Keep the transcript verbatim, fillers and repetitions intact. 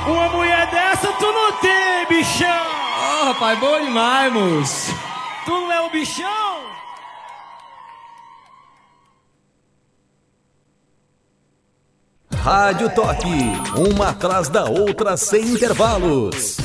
Uma mulher dessa tu não tem, bichão! Ó, oh, rapaz, boa demais, moço! Tu não é o bichão? Rádio Toque, uma atrás da outra sem intervalos.